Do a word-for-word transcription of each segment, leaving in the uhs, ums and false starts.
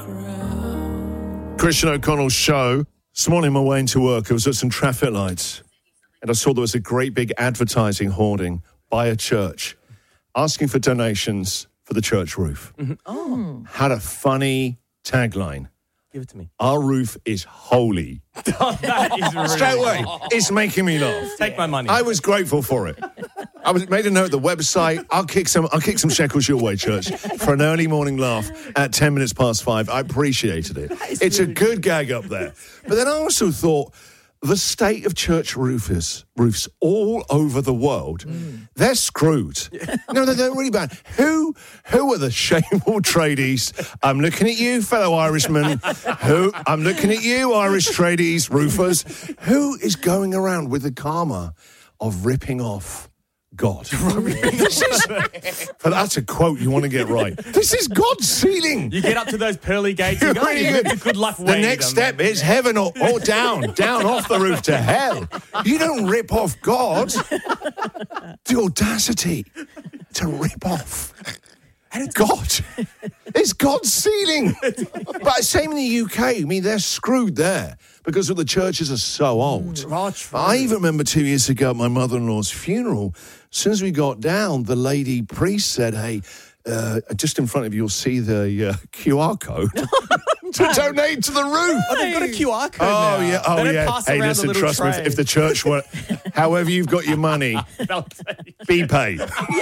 Christian O'Connell's show. This morning on my way into work, I was at some traffic lights and I saw there was a great big advertising hoarding by a church asking for donations for the church roof. Mm-hmm. Oh. Had a funny tagline. Give it to me. Our roof is holy. Oh, that is really Straight away, it's making me laugh. Take my money. I was grateful for it. I was made a note of the website. I'll kick some. I'll kick some shekels your way, church, for an early morning laugh at ten minutes past five. I appreciated it. It's really a good gag up there. But then I also thought the state of church roofers, roofs all over the world, mm. they're screwed. No, they're, they're really bad. Who, who are the shameful tradies? I'm looking at you, fellow Irishmen. Who? I'm looking at you, Irish tradies, roofers. Who is going around with the karma of ripping off God? This is, but that's a quote you want to get right. This is God's ceiling. You get up to those pearly gates and go, really you good. good luck. The next step is heaven or, or down, down off the roof to hell. You don't rip off God. The audacity to rip off God. It's God's ceiling. But same in the U K. I mean, they're screwed there because the churches are so old. Mm, I even remember two years ago at my mother-in-law's funeral, as soon as we got down, the lady priest said, hey, uh, just in front of you, you'll see the uh, Q R code to donate to the roof. Oh, they've got a Q R code Oh, now. yeah. Oh, they don't yeah. pass Hey, around listen, the trust me, tray. if, if the church were, however you've got your money, be paid.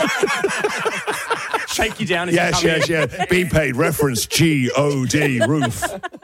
Shake you down as Yes, you come yes, in. yes. Be paid. Reference G O D, roof.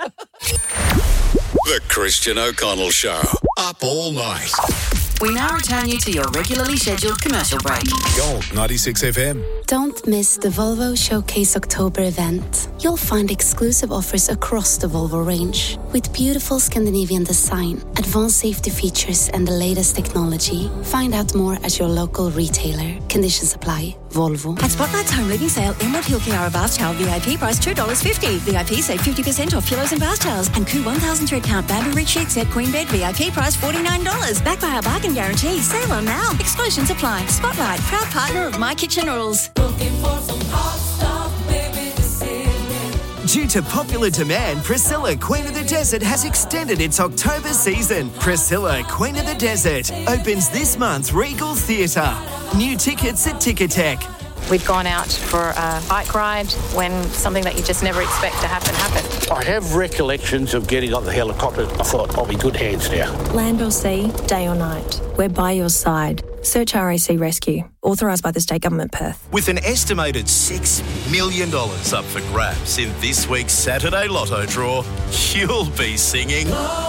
The Christian O'Connell Show. Up all night. We now return you to your regularly scheduled commercial break. Gold ninety-six F M. Don't miss the Volvo Showcase October event. You'll find exclusive offers across the Volvo range. With beautiful Scandinavian design, advanced safety features and the latest technology. Find out more at your local retailer. Conditions apply. Volvo. At Spotlight's home living sale, Emerald Hill Kiara bath towel V I P price two dollars fifty. V I P save fifty percent off pillows and bath towels. And Koo one thousand thread count bamboo reach sheet set queen bed V I P price forty-nine dollars. Backed by our bargain guarantee. Sale on now. Exclusions apply. Spotlight, proud partner of My Kitchen Rules. Looking for some hot stuff, baby, this evening. Due to popular demand, Priscilla, Queen of the Desert has extended its October season. Priscilla, Queen of the Desert opens this month's Regal Theatre. New tickets at Ticketek. We'd gone out for a bike ride when something that you just never expect to happen happened. I have recollections of getting on the helicopter. I thought, I'll be good hands now. Land or sea, day or night, we're by your side. Search R A C Rescue, authorised by the State Government Perth. With an estimated six million dollars up for grabs in this week's Saturday Lotto draw, you'll be singing...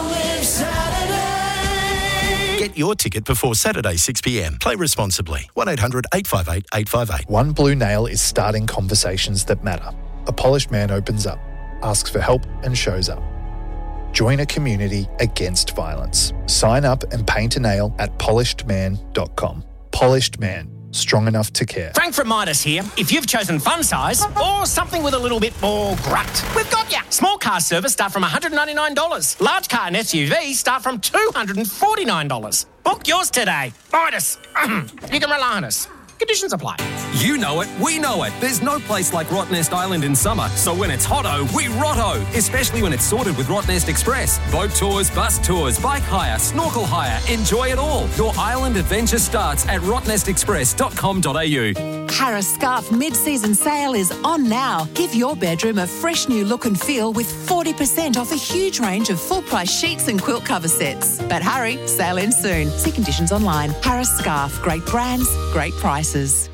Get your ticket before Saturday six p.m. Play responsibly. one eight hundred eight five eight eight five eight. One Blue Nail is starting conversations that matter. A polished man opens up, asks for help and shows up. Join a community against violence. Sign up and paint a nail at polished man dot com. Polished Man. Strong enough to care. Frank from Midas here. If you've chosen fun size or something with a little bit more grunt, we've got ya. Small car service start from one hundred ninety-nine dollars. Large car and S U V start from two hundred forty-nine dollars. Book yours today. Midas. You can rely on us. Conditions apply. You know it, we know it. There's no place like Rottnest Island in summer, so when it's hotto, we rotto, especially when it's sorted with Rottnest Express. Boat tours, bus tours, bike hire, snorkel hire, enjoy it all. Your island adventure starts at rottnest express dot com dot a u. Harris Scarf mid-season sale is on now. Give your bedroom a fresh new look and feel with forty percent off a huge range of full-price sheets and quilt cover sets. But hurry, sale ends soon. See conditions online. Harris Scarf, great brands, great prices.